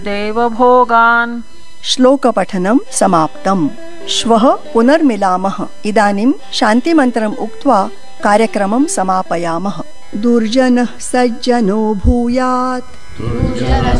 देवभोगान्। श्लोकपठनं समाप्तम्। श्वः पुनर्मिलामः। इदानीं शान्तिमन्त्रम् उक्त्वा कार्यक्रमं समापयामः। दुर्जनः सज्जनो भूयात्।